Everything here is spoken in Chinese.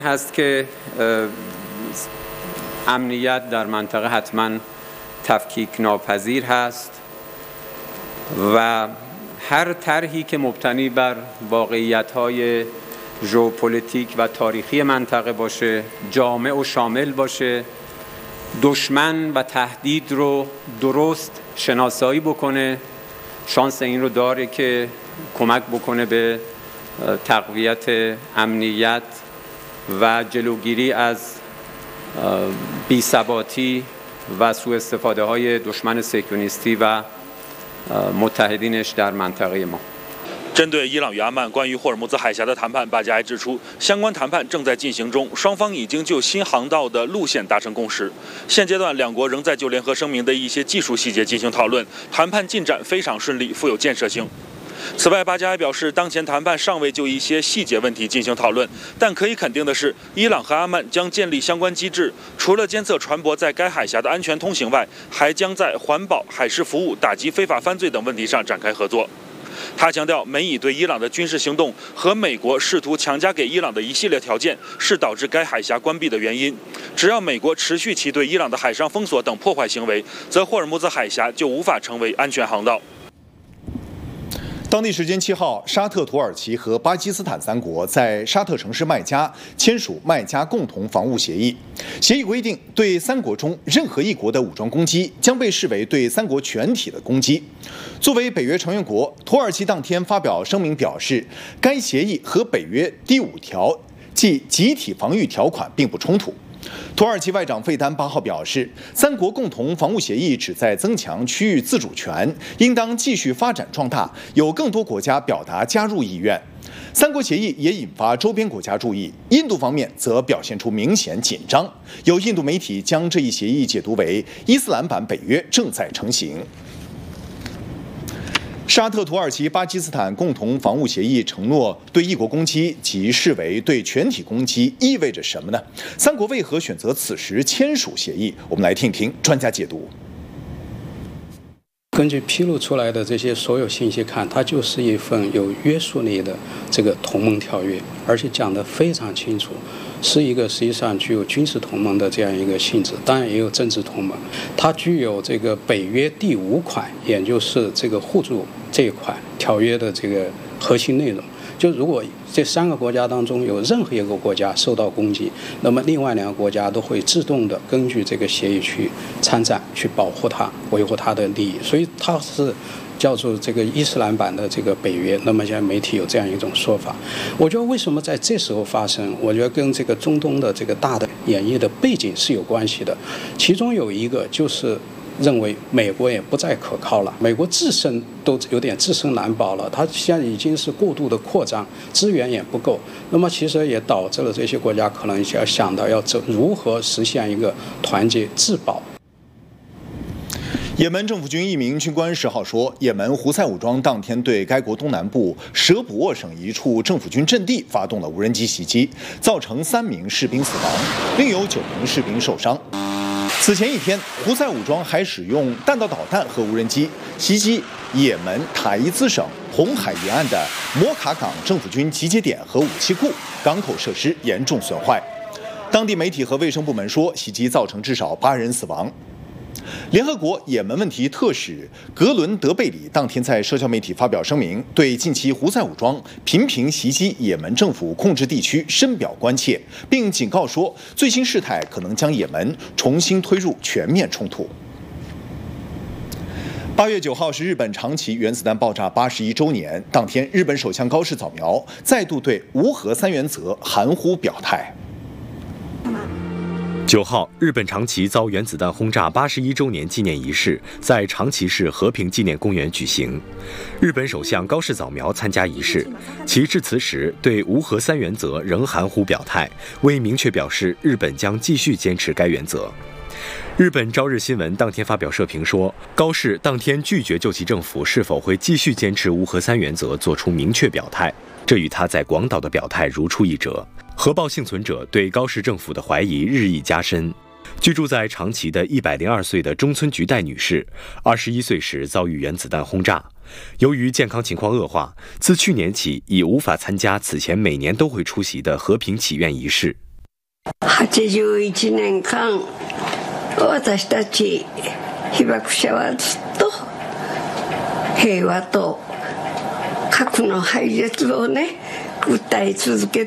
هست که امنیت در منطقه حتما تفکیک ناپذیر هست و هر طرحی که مبتنی بر واقعیت‌های ژئوپلیتیک و تاریخی منطقه باشه، جامع و شامل باشه، دشمن و تهدید رو درست شناسایی بکنه، شانس این رو داره که کمک بکنه به تقویت امنیت و جلوگیری از بی‌ثباتی و سوء استفاده های دشمن صهیونیستی و متحدینش در منطقه ما。 针对伊朗与阿曼关于霍尔木兹海峡的谈判，巴加埃指出，相关谈判正在进行中，双方已经就新航道的路线达成共识。现阶段，两国仍在就联合声明的一些技术细节进行讨论，谈判进展非常顺利，富有建设性。此外，巴加埃表示，当前谈判尚未就一些细节问题进行讨论，但可以肯定的是，伊朗和阿曼将建立相关机制，除了监测船舶在该海峡的安全通行外，还将在环保、海事服务、打击非法犯罪等问题上展开合作。他强调，美以对伊朗的军事行动和美国试图强加给伊朗的一系列条件是导致该海峡关闭的原因。只要美国持续其对伊朗的海上封锁等破坏行为，则霍尔木兹海峡就无法成为安全航道。 当地时间7号，沙特、土耳其和巴基斯坦3国在沙特城市麦加签署麦加共同防务协议。协议规定，对3国中任何一国的武装攻击将被视为对3国全体的攻击。作为北约成员国，土耳其当天发表声明表示，该协议和北约第5条即集体防御条款并不冲突。土耳其外长费丹8号表示，3国共同防务协议旨在增强区域自主权，应当继续发展壮大，有更多国家表达加入意愿。3国协议也引发周边国家注意，印度方面则表现出明显紧张。有印度媒体将这一协议解读为伊斯兰版北约正在成型。沙特、土耳其、巴基斯坦共同防务协议承诺对一国攻击即视为对全体攻击，意味着什么呢？3国为何选择此时签署协议？我们来听听专家解读。 根据披露出来的这些所有信息看，它就是一份有约束力的这个同盟条约，而且讲得非常清楚，是一个实际上具有军事同盟的这样一个性质，当然也有政治同盟。它具有这个北约第5款，也就是这个互助这一款条约的这个核心内容。就如果这3个国家当中有任何一个国家受到攻击，那么另外2个国家都会自动的根据这个协议去参战，去保护它，维护它的利益。所以它是叫做这个伊斯兰版的这个北约。那么现在媒体有这样一种说法，我觉得为什么在这时候发生，我觉得跟这个中东的这个大的演绎的背景是有关系的。其中有一个就是认为美国也不再可靠了，美国自身都有点自身难保了，它现在已经是过度的扩张，资源也不够，那么其实也导致了这些国家可能要想到要如何实现一个团结自保。 也门政府军一名军官10号说，也门胡塞武装当天对该国东南部舍卜沃省一处政府军阵地发动了无人机袭击，造成3名士兵死亡，另有9名士兵受伤。此前一天，胡塞武装还使用弹道导弹和无人机袭击也门塔伊兹省红海沿岸的摩卡港政府军集结点和武器库，港口设施严重损坏。当地媒体和卫生部门说，袭击造成至少8人死亡。联合国也门问题特使格伦德贝里当天在社交媒体发表声明，对近期胡塞武装频频袭击也门政府控制地区深表关切，并警告说，最新事态可能将也门重新推入全面冲突。8月9号是日本长崎原子弹爆炸81周年，当天日本首相高市早苗再度对无核3原则含糊表态。 9号，日本长崎遭原子弹轰炸81周年纪念仪式在长崎市和平纪念公园举行。日本首相高市早苗参加仪式，其致辞时对无核3原则仍含糊表态，未明确表示日本将继续坚持该原则。日本朝日新闻当天发表社评说，高市当天拒绝就其政府是否会继续坚持无核3原则做出明确表态，这与他在广岛的表态如出一辙。核爆幸存者对高市政府的怀疑日益加深。居住在长崎的102岁的中村菊代女士，21岁时遭遇原子弹轰炸，由于健康情况恶化，自去年起已无法参加此前每年都会出席的和平祈愿仪式。 81年間私たち被爆者はずっと平和と核の廃絶をね訴え続け